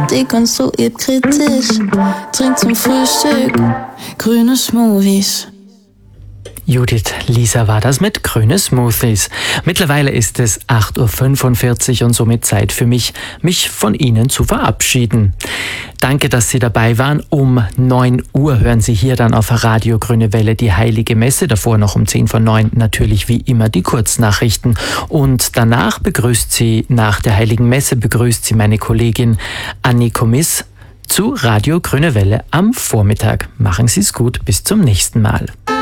dekonstruiert kritisch. Trink zum Frühstück grüne Smoothies. Judith Lisa war das mit grüne Smoothies. Mittlerweile ist es 8.45 Uhr und somit Zeit für mich von Ihnen zu verabschieden. Danke, dass Sie dabei waren. Um 9 Uhr hören Sie hier dann auf Radio Grüne Welle die Heilige Messe. Davor noch um 8:50 natürlich wie immer die Kurznachrichten. Und danach nach der Heiligen Messe begrüßt sie meine Kollegin Anniko Miss zu Radio Grüne Welle am Vormittag. Machen Sie es gut, bis zum nächsten Mal.